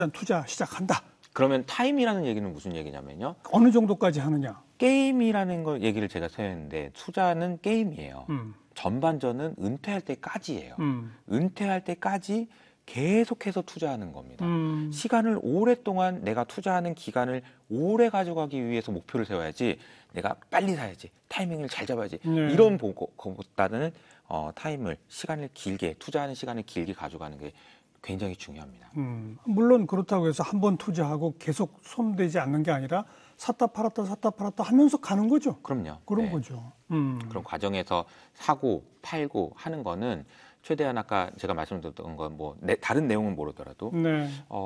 투자 시작한다. 그러면 타임이라는 얘기는 무슨 얘기냐면요. 어느 정도까지 하느냐. 게임이라는 거 얘기를 제가 써였는데 투자는 게임이에요. 전반전은 은퇴할 때까지예요. 은퇴할 때까지 계속해서 투자하는 겁니다. 시간을 오랫동안 내가 투자하는 기간을 오래 가져가기 위해서 목표를 세워야지 내가 빨리 사야지 타이밍을 잘 잡아야지 이런 것보다는 타임을 시간을 길게 투자하는 시간을 길게 가져가는 게 굉장히 중요합니다. 물론 그렇다고 해서 한 번 투자하고 계속 손대지 않는 게 아니라 샀다 팔았다 하면서 가는 거죠. 그럼요. 그런 네. 거죠. 그런 과정에서 사고 팔고 하는 거는 최대한 아까 제가 말씀드렸던 건 뭐 다른 내용은 모르더라도 네.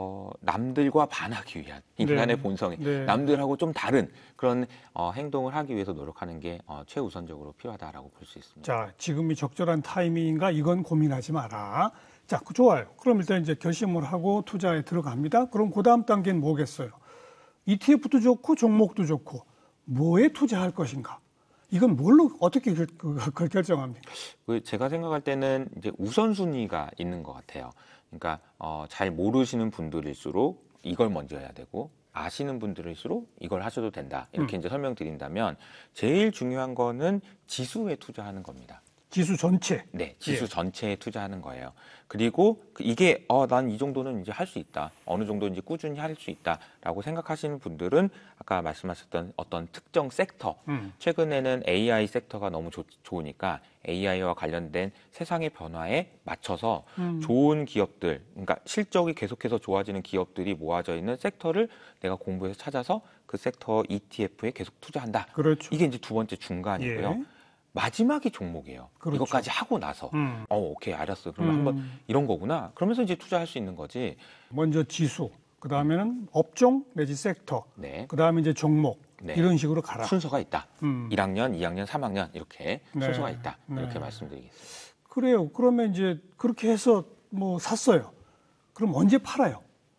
남들과 반하기 위한 인간의 네. 본성이 네. 남들하고 좀 다른 그런 행동을 하기 위해서 노력하는 게 최우선적으로 필요하다라고 볼 수 있습니다. 자, 지금이 적절한 타이밍인가 이건 고민하지 마라. 자, 좋아요. 그럼 일단 이제 결심을 하고 투자에 들어갑니다. 그럼 그 다음 단계는 뭐겠어요? ETF도 좋고 종목도 좋고 뭐에 투자할 것인가? 이건 뭘로 어떻게 그걸 결정합니까? 제가 생각할 때는 이제 우선순위가 있는 것 같아요. 그러니까 잘 모르시는 분들일수록 이걸 먼저 해야 되고 아시는 분들일수록 이걸 하셔도 된다. 이렇게 이제 설명드린다면 제일 중요한 거는 지수에 투자하는 겁니다. 지수 전체. 네, 지수 전체에 투자하는 거예요. 그리고 이게 난 이 정도는 이제 할 수 있다. 어느 정도 이제 꾸준히 할 수 있다라고 생각하시는 분들은 아까 말씀하셨던 어떤 특정 섹터. 최근에는 AI 섹터가 너무 좋으니까 AI와 관련된 세상의 변화에 맞춰서 좋은 기업들, 그러니까 실적이 계속해서 좋아지는 기업들이 모아져 있는 섹터를 내가 공부해서 찾아서 그 섹터 ETF에 계속 투자한다. 그렇죠. 이게 이제 두 번째 중간이고요. 예. 마지막이 종목이에요. 그렇죠. 이것까지 하고 나서 오케이 알았어. 그러면 한번 이런 거구나. 그러면서 이제 투자할 수 있는 거지. 먼저 지수, 그 다음에는 업종 내지 섹터, 네. 그 다음에 이제 종목 네. 이런 식으로 가라. 순서가 있다. 1학년, 2학년, 3학년 이렇게 네. 순서가 있다. 이렇게 네. 말씀드리겠습니다. 그래요. 그러면 이제 그렇게 해서 뭐 샀어요. 그럼 언제 팔아요?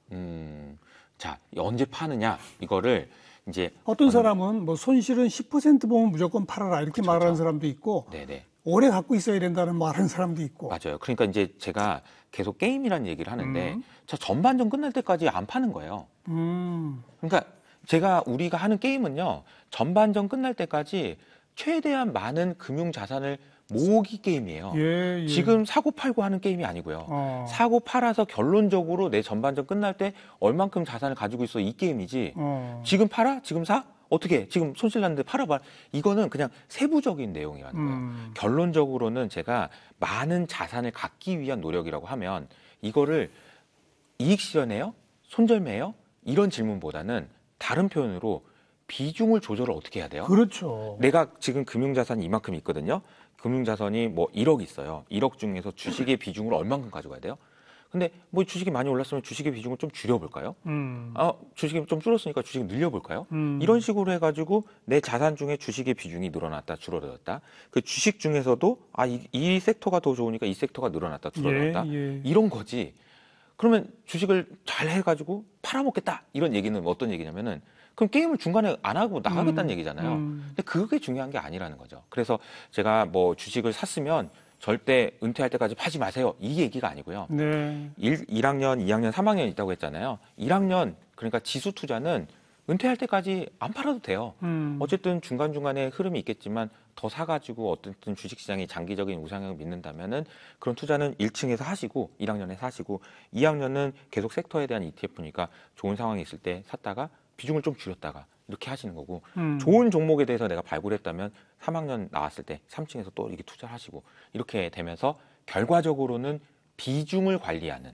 자, 언제 파느냐 이거를 이제 어떤 사람은 뭐 손실은 10% 보면 무조건 팔아라 이렇게 그쵸, 말하는 그쵸. 사람도 있고 네네. 오래 갖고 있어야 된다는 말하는 사람도 있고. 맞아요. 그러니까 이제 제가 계속 게임이라는 얘기를 하는데 저 전반전 끝날 때까지 안 파는 거예요. 그러니까 우리가 하는 게임은요. 전반전 끝날 때까지 최대한 많은 금융 자산을 모으기 게임이에요. 예. 지금 사고 팔고 하는 게임이 아니고요. 사고 팔아서 결론적으로 내 전반전 끝날 때 얼만큼 자산을 가지고 있어 이 게임이지. 지금 팔아? 지금 사? 어떻게? 지금 손실 났는데 팔아봐. 이거는 그냥 세부적인 내용이라는 거예요. 결론적으로는 제가 많은 자산을 갖기 위한 노력이라고 하면 이거를 이익 실현해요? 손절매요? 이런 질문보다는 다른 표현으로 비중을 조절을 어떻게 해야 돼요? 그렇죠. 내가 지금 금융자산이 이만큼 있거든요. 금융자산이 뭐 1억 있어요. 1억 중에서 주식의 비중을 얼만큼 가져가야 돼요? 근데 뭐 주식이 많이 올랐으면 주식의 비중을 좀 줄여볼까요? 주식이 좀 줄었으니까 주식을 늘려볼까요? 이런 식으로 해가지고 내 자산 중에 주식의 비중이 늘어났다 줄어들었다. 그 주식 중에서도 이 섹터가 더 좋으니까 이 섹터가 늘어났다 줄어들었다. 예. 이런 거지. 그러면 주식을 잘 해가지고 팔아먹겠다. 이런 얘기는 어떤 얘기냐면은 그럼 게임을 중간에 안 하고 나가겠다는 얘기잖아요. 근데 그게 중요한 게 아니라는 거죠. 그래서 제가 뭐 주식을 샀으면 절대 은퇴할 때까지 파지 마세요. 이 얘기가 아니고요. 네. 1학년, 2학년, 3학년 있다고 했잖아요. 1학년, 그러니까 지수 투자는 은퇴할 때까지 안 팔아도 돼요. 어쨌든 중간중간에 흐름이 있겠지만 더 사가지고 어쨌든 주식시장이 장기적인 우상향을 믿는다면은 그런 투자는 1층에서 하시고 1학년에 사시고 2학년은 계속 섹터에 대한 ETF니까 좋은 상황이 있을 때 샀다가 비중을 좀 줄였다가 이렇게 하시는 거고 좋은 종목에 대해서 내가 발굴했다면 3학년 나왔을 때 3층에서 또 이렇게 투자하시고 이렇게 되면서 결과적으로는 비중을 관리하는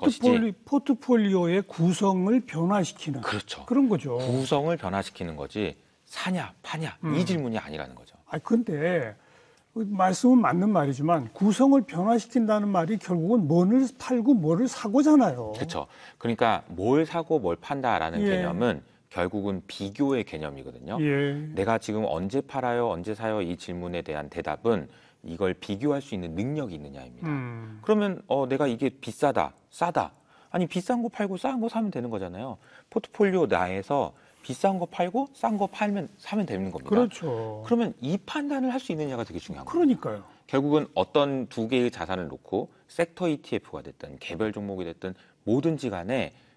포트폴리오의 구성을 변화시키는 그렇죠. 그런 거죠. 구성을 변화시키는 거지 사냐 파냐 이 질문이 아니라는 거죠. 근데 말씀은 맞는 말이지만 구성을 변화시킨다는 말이 결국은 뭐를 팔고 뭐를 사고잖아요. 그렇죠. 그러니까 뭘 사고 뭘 판다라는 예. 개념은 결국은 비교의 개념이거든요. 예. 내가 지금 언제 팔아요, 언제 사요 이 질문에 대한 대답은 이걸 비교할 수 있는 능력이 있느냐입니다. 그러면 내가 이게 비싸다, 싸다. 아니 비싼 거 팔고 싼 거 사면 되는 거잖아요. 포트폴리오 내에서 비싼 거 팔고 싼 거 사면 되는 겁니다. 그렇죠. 그러면 이 판단을 할 수 있느냐가 되게 중요한 거예요. 그러니까요. 결국은 어떤 두 개의 자산을 놓고 섹터 ETF가 됐든 개별 종목이 됐든 뭐든지 간에